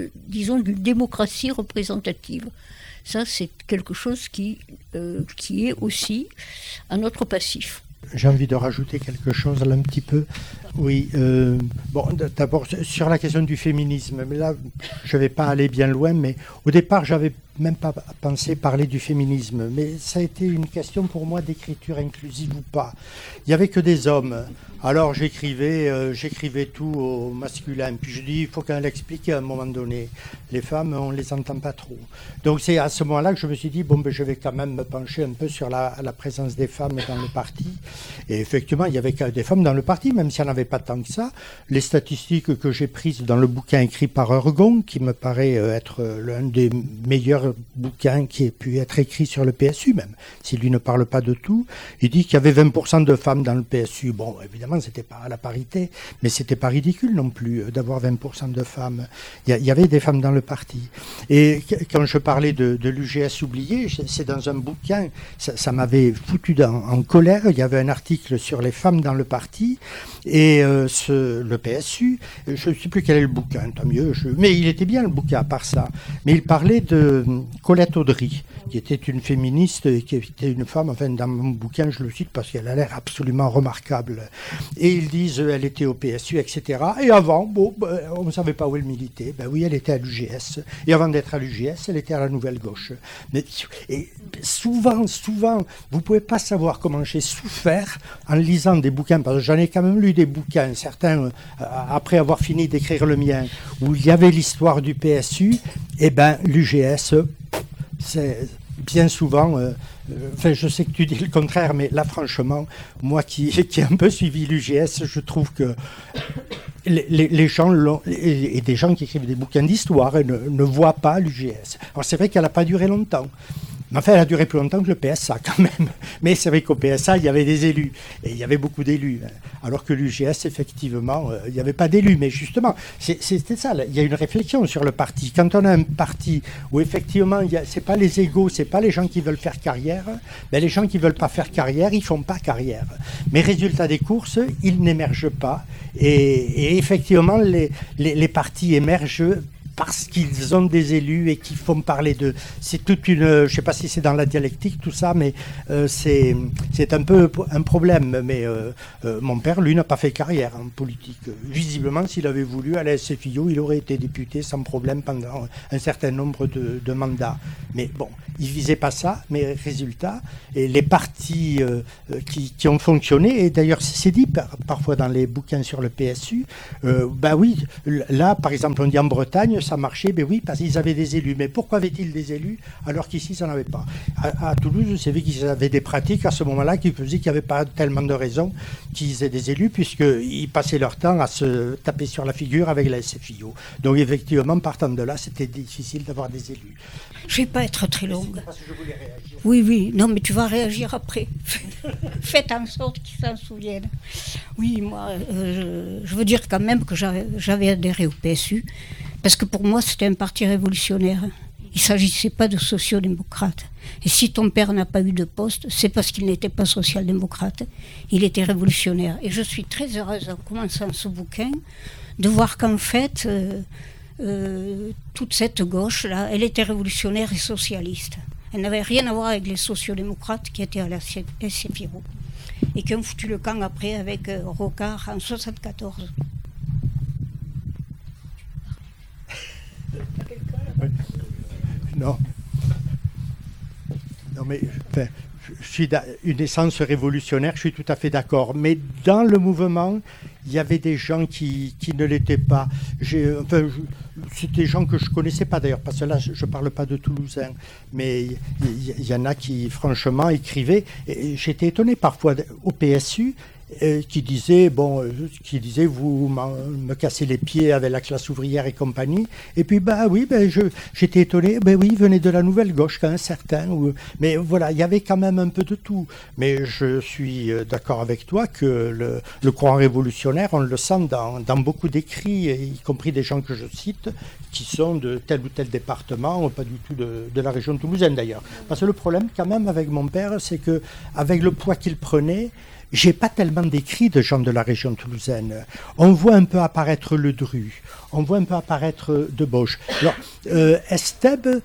démocratie représentative. Ça c'est quelque chose qui est aussi à notre passif. J'ai envie de rajouter quelque chose là un petit peu. Oui, d'abord sur la question du féminisme, mais là je ne vais pas aller bien loin, mais au départ j'avais même pas pensé parler du féminisme, mais ça a été une question pour moi d'écriture inclusive ou pas. Il n'y avait que des hommes, alors j'écrivais tout au masculin, puis je dis il faut qu'elle explique à un moment donné. Les femmes, on ne les entend pas trop. Donc c'est à ce moment-là que je me suis dit, je vais quand même me pencher un peu sur la présence des femmes dans le parti. Et effectivement, il y avait des femmes dans le parti, même s'il n'y en avait pas tant que ça. Les statistiques que j'ai prises dans le bouquin écrit par Ergon, qui me paraît être l'un des meilleurs bouquins qui ait pu être écrit sur le PSU, même s'il lui ne parle pas de tout, il dit qu'il y avait 20% de femmes dans le PSU. Bon, évidemment, c'était pas à la parité, mais c'était pas ridicule non plus d'avoir 20% de femmes. Il y avait des femmes dans le parti. Et quand je parlais de l'UGS oublié, c'est dans un bouquin, ça m'avait foutu en colère. Il y avait un article sur les femmes dans le parti et le PSU, je ne sais plus quel est le bouquin, tant mieux, mais il était bien le bouquin à part ça. Mais il parlait de Colette Audry, qui était une féministe, qui était une femme, enfin dans mon bouquin je le cite parce qu'elle a l'air absolument remarquable. Et ils disent elle était au PSU, etc. Et avant, on ne savait pas où elle militait. Ben oui, elle était à l'UGS. Et avant d'être à l'UGS, elle était à la Nouvelle Gauche. Et souvent, vous ne pouvez pas savoir comment j'ai souffert en lisant des bouquins, parce que j'en ai quand même lu des bouquins, certains après avoir fini d'écrire le mien, où il y avait l'histoire du PSU, et ben l'UGS, c'est bien souvent je sais que tu dis le contraire, mais là, franchement, moi qui ai un peu suivi l'UGS, je trouve que les gens, et des gens qui écrivent des bouquins d'histoire, ne voient pas l'UGS. Alors c'est vrai qu'elle n'a pas duré longtemps. Mais enfin, elle a duré plus longtemps que le PSA quand même. Mais c'est vrai qu'au PSA, il y avait des élus. Et il y avait beaucoup d'élus. Alors que l'UGS, effectivement, il n'y avait pas d'élus. Mais justement, c'était ça. Il y a une réflexion sur le parti. Quand on a un parti où effectivement, ce n'est pas les égaux, ce n'est pas les gens qui veulent faire carrière, ben, les gens qui ne veulent pas faire carrière, ils ne font pas carrière. Mais résultat des courses, ils n'émergent pas. Et effectivement, les partis émergent parce qu'ils ont des élus et qui font parler d'eux. C'est toute une... je ne sais pas si c'est dans la dialectique, tout ça, mais c'est un peu un problème. Mais mon père, lui, n'a pas fait carrière en politique. Visiblement, s'il avait voulu, à la SFIO, il aurait été député sans problème pendant un certain nombre de mandats. Mais bon, il ne visait pas ça, mais résultat, et les partis qui ont fonctionné, et d'ailleurs, c'est dit parfois dans les bouquins sur le PSU, ben oui, là, par exemple, on dit en Bretagne, ça marchait, ben oui, parce qu'ils avaient des élus. Mais pourquoi avaient-ils des élus alors qu'ici, ça n'en avait pas? À Toulouse, c'est vrai qu'ils avaient des pratiques à ce moment-là qui faisaient qu'il n'y avait pas tellement de raisons qu'ils aient des élus, puisqu'ils passaient leur temps à se taper sur la figure avec la SFIO. Donc effectivement, partant de là, c'était difficile d'avoir des élus. Je ne vais pas être très longue. Parce que je voulais réagir. Oui, non, mais tu vas réagir après. Faites en sorte qu'ils s'en souviennent. Oui, moi, je veux dire quand même que j'avais adhéré au PSU, parce que pour moi, c'était un parti révolutionnaire. Il ne s'agissait pas de sociodémocrate. Et si ton père n'a pas eu de poste, c'est parce qu'il n'était pas social-démocrate. Il était révolutionnaire. Et je suis très heureuse, en commençant ce bouquin, de voir qu'en fait, toute cette gauche-là, elle était révolutionnaire et socialiste. Elle n'avait rien à voir avec les sociodémocrates qui étaient à la SFIO et qui ont foutu le camp après avec Rocard en 1974. Non, mais enfin, je suis une essence révolutionnaire, je suis tout à fait d'accord. Mais dans le mouvement, il y avait des gens qui ne l'étaient pas. C'était des gens que je ne connaissais pas d'ailleurs, parce que là, je ne parle pas de Toulousains, mais il y en a qui, franchement, écrivaient. Et j'étais étonné parfois au PSU, qui disait vous me cassez les pieds avec la classe ouvrière et compagnie. Et puis j'étais étonné, il venait de la nouvelle gauche quand même, certains. Mais voilà, il y avait quand même un peu de tout. Mais je suis d'accord avec toi que le courant révolutionnaire, on le sent dans beaucoup d'écrits, y compris des gens que je cite, qui sont de tel ou tel département, pas du tout de la région toulousaine d'ailleurs. Parce que le problème quand même avec mon père, c'est que avec le poids qu'il prenait, j'ai pas tellement d'écrits de gens de la région toulousaine. On voit un peu apparaître Le Dru, on voit un peu apparaître Debauche. Alors, Estèbe,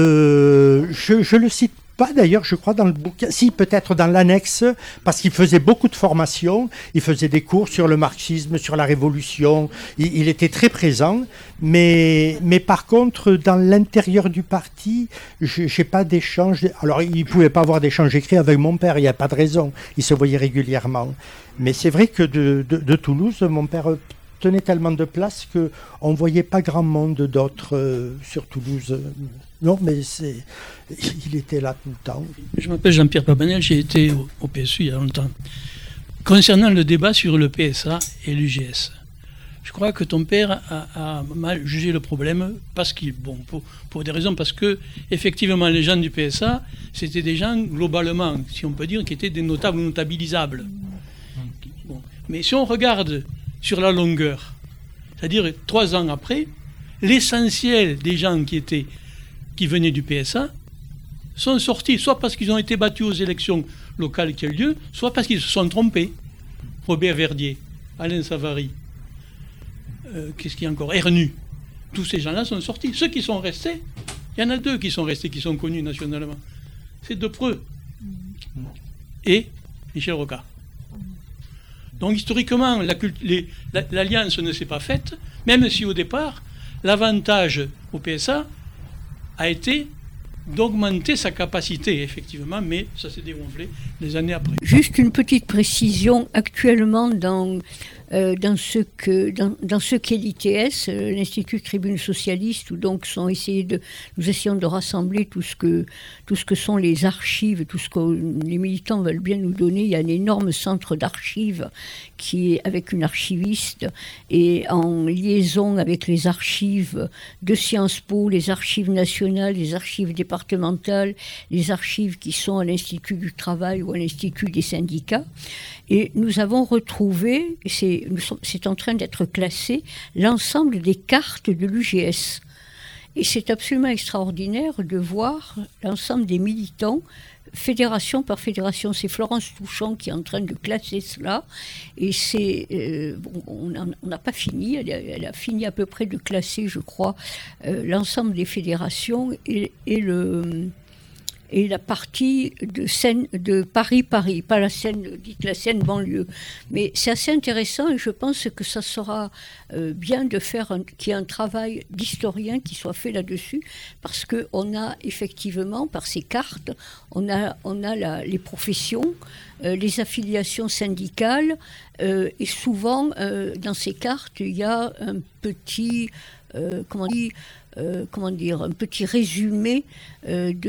je le cite pas d'ailleurs, je crois, dans le bouquin, si peut-être dans l'annexe, parce qu'il faisait beaucoup de formations, il faisait des cours sur le marxisme, sur la révolution, il était très présent, mais par contre, dans l'intérieur du parti, j'ai pas d'échange. Alors, il pouvait pas avoir d'échange écrit avec mon père, il n'y a pas de raison, il se voyait régulièrement. Mais c'est vrai que de Toulouse, mon père tenait tellement de place qu'on ne voyait pas grand monde d'autres sur Toulouse. Non, mais il était là tout le temps. Je m'appelle Jean-Pierre Pabanel, j'ai été au PSU il y a longtemps. Concernant le débat sur le PSA et l'UGS, je crois que ton père a mal jugé le problème parce qu'il, pour des raisons, parce que effectivement les gens du PSA, c'était des gens globalement, si on peut dire, qui étaient des notables ou notabilisables. Bon. Mais si on regarde sur la longueur, c'est-à-dire 3 ans après, l'essentiel des gens qui venaient du PSA sont sortis, soit parce qu'ils ont été battus aux élections locales qui ont eu lieu, soit parce qu'ils se sont trompés. Robert Verdier, Alain Savary, qu'est-ce qu'il y a encore, Ernu, tous ces gens-là sont sortis. Ceux qui sont restés, il y en a 2 qui sont restés, qui sont connus nationalement. C'est Depreux et Michel Rocard. Donc historiquement, l'alliance ne s'est pas faite, même si au départ, l'avantage au PSA a été d'augmenter sa capacité, effectivement, mais ça s'est dégonflé des années après. Juste une petite précision. Actuellement, dans dans ce qu'est l'ITS, l'Institut Tribune Socialiste, où donc nous essayons de rassembler tout ce que sont les archives, tout ce que les militants veulent bien nous donner. Il y a un énorme centre d'archives qui est avec une archiviste et en liaison avec les archives de Sciences Po, les archives nationales, les archives départementales, les archives qui sont à l'Institut du Travail ou à l'Institut des syndicats. Et nous avons retrouvé, c'est en train d'être classé, l'ensemble des cartes de l'UGS. Et c'est absolument extraordinaire de voir l'ensemble des militants, fédération par fédération. C'est Florence Touchon qui est en train de classer cela. Et on n'a pas fini, elle a fini à peu près de classer, je crois, l'ensemble des fédérations et la partie de Paris, pas la Seine banlieue. Mais c'est assez intéressant et je pense que ça sera bien de faire qu'il y ait un travail d'historien qui soit fait là-dessus, parce qu'on a effectivement, par ces cartes, on a les professions, les affiliations syndicales, et souvent, dans ces cartes, il y a un petit... un petit résumé de